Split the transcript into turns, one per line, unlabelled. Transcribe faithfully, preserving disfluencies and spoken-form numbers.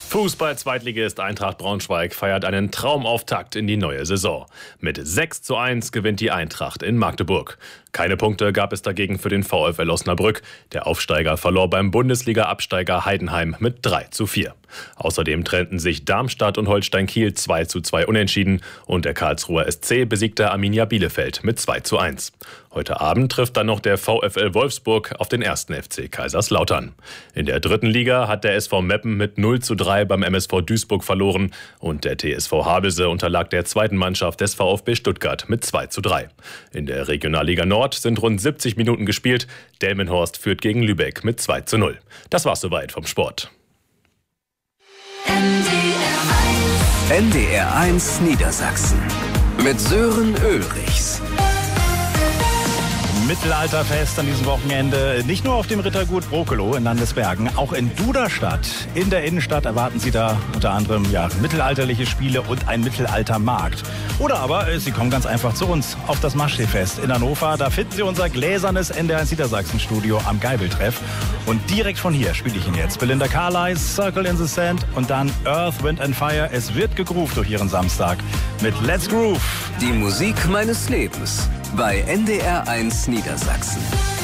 Fußball-Zweitligist Eintracht Braunschweig feiert einen Traumauftakt in die neue Saison. Mit sechs zu eins gewinnt die Eintracht in Magdeburg. Keine Punkte gab es dagegen für den VfL Osnabrück. Der Aufsteiger verlor beim Bundesliga-Absteiger Heidenheim mit drei zu vier. Außerdem trennten sich Darmstadt und Holstein Kiel zwei zu zwei unentschieden und der Karlsruher S C besiegte Arminia Bielefeld mit zwei zu eins. Heute Abend trifft dann noch der VfL Wolfsburg auf den ersten F C Kaiserslautern. In der dritten Liga hat der S V Meppen mit null zu drei beim M S V Duisburg verloren und der T S V Havelse unterlag der zweiten Mannschaft des VfB Stuttgart mit zwei zu drei. In der Regionalliga Nord sind rund siebzig Minuten gespielt. Delmenhorst führt gegen Lübeck mit zwei zu null. Das war's soweit vom Sport.
N D R eins Niedersachsen mit Sören Ulrichs.
Mittelalterfest an diesem Wochenende, nicht nur auf dem Rittergut Brokelow in Landesbergen, auch in Duderstadt. In der Innenstadt erwarten Sie da unter anderem ja, mittelalterliche Spiele und ein Mittelaltermarkt. Oder aber äh, Sie kommen ganz einfach zu uns auf das Maschseefest in Hannover. Da finden Sie unser gläsernes N D R eins Niedersachsen-Studio am Geibeltreff. Und direkt von hier spiele ich Ihnen jetzt Belinda Carlisle, Circle in the Sand und dann Earth, Wind and Fire. Es wird gegroovt durch Ihren Samstag mit Let's Groove.
Die Musik meines Lebens bei N D R eins Niedersachsen.